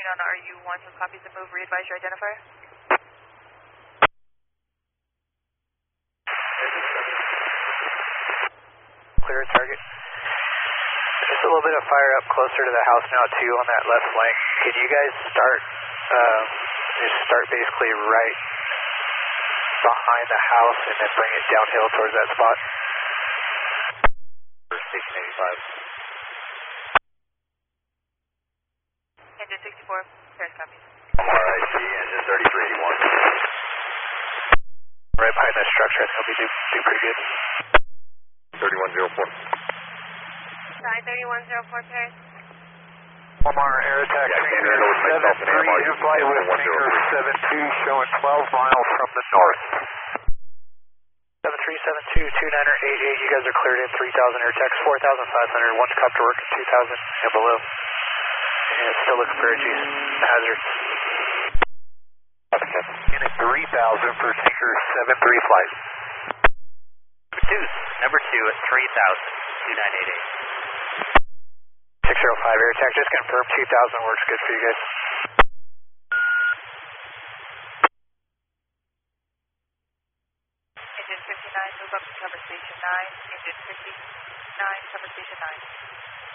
on RU1 who copies the move, re-advise your identifier. Clear target. Just a little bit of fire up closer to the house now too on that left flank. Can you guys start basically right behind the house and then bring it downhill towards that spot? Station 85. Engine 64, Paris copies. RIC, engine 3381. Right behind that structure, I think we'll be do pretty good. 3104. 3104 Paris. Omar, air attack, finger 73, in flight with finger 72, showing 12 miles from the north. 7372, 2988, you guys are cleared in 3000 air tax, 4500, one's copter work at 2000 and below. And it's still looking for a hazard. Unit 3000 for Tinker 73 flight. Number 2 at 3000, 2988. 605 air attack, just confirm 2000 works good for you guys. Engine 59, move up to cover station 9. Engine 59, cover station 9.